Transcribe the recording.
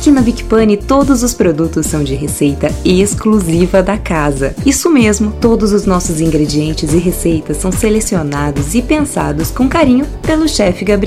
Aqui na Vic Pane, todos os produtos são de receita exclusiva da casa. Isso mesmo, todos os nossos ingredientes e receitas são selecionados e pensados com carinho pelo chefe Gabriel.